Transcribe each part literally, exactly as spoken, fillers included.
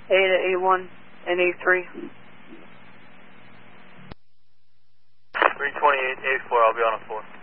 A to A one and A three. three twenty-eight, A four, I'll be on a four.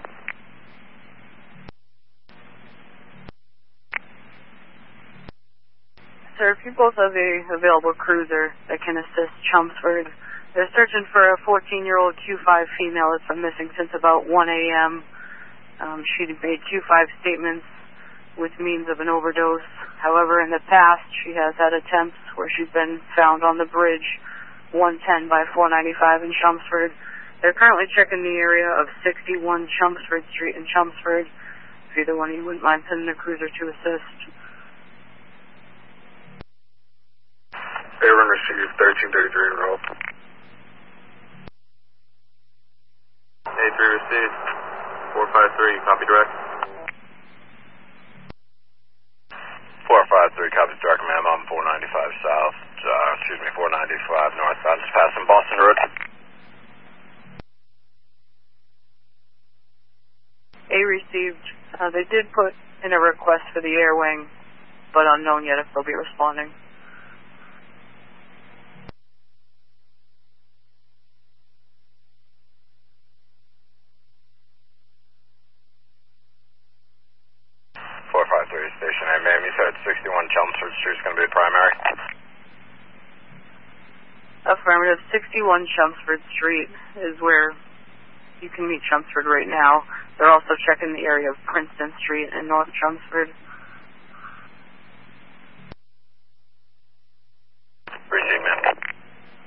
Sir, if you both have a available cruiser that can assist Chelmsford, they're searching for a fourteen-year-old Q five female that's been missing since about one A M Um, she'd made Q five statements with means of an overdose. However, in the past, she has had attempts where she's been found on the bridge one ten by four ninety-five in Chelmsford. They're currently checking the area of sixty-one Chelmsford Street in Chelmsford. If either one of you wouldn't mind sending a cruiser to assist. Aaron received thirteen thirty-three in roll. A three received, four five three, copy direct. four five three, copy direct, ma'am. I'm four ninety-five south, uh, excuse me, four ninety-five northbound, just passing Boston Road. A received. Uh, they did put in a request for the air wing, but unknown yet if they'll be responding. four five three, station A, ma'am. You said sixty-one Chelmsford Street is going to be the primary? Affirmative. sixty-one Chelmsford Street is where you can meet Chelmsford right now. They're also checking the area of Princeton Street in North Chelmsford.